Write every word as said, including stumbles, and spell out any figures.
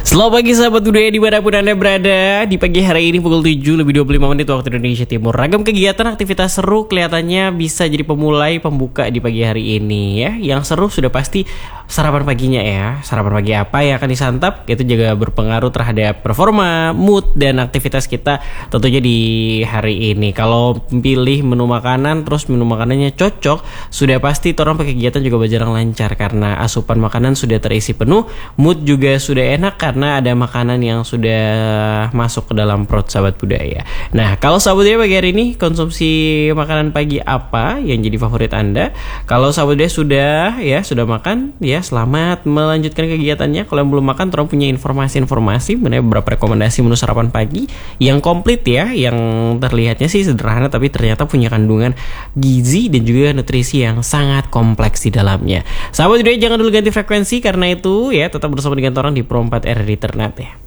Selamat pagi sahabat budaya dimanapun Anda berada. Di pagi hari ini pukul tujuh lebih dua puluh lima menit waktu Indonesia Timur. Ragam kegiatan aktivitas seru kelihatannya bisa jadi pemulai pembuka di pagi hari ini ya. Yang seru sudah pasti sarapan paginya ya. Sarapan pagi apa yang akan disantap itu juga berpengaruh terhadap performa, mood, dan aktivitas kita tentunya di hari ini. Kalau pilih menu makanan terus menu makanannya cocok, sudah pasti orang kegiatan juga berjalan lancar karena asupan makanan sudah terisi penuh, mood juga sudah enak karena ada makanan yang sudah masuk ke dalam perut sahabat budaya. Nah, kalau sahabat budaya pagi hari ini konsumsi makanan pagi apa yang jadi favorit Anda? Kalau sahabat budaya sudah ya sudah makan, ya selamat melanjutkan kegiatannya. Kalau yang belum makan, Tolong punya informasi-informasi mengenai beberapa rekomendasi menu sarapan pagi yang komplit ya, yang terlihatnya sih sederhana tapi ternyata punya kandungan gizi dan juga nutrisi yang sangat kompleks di dalamnya. Sahabat budaya jangan dulu ganti frekuensi karena itu ya tetap bersama dengan orang di Pro empat R di Ternate.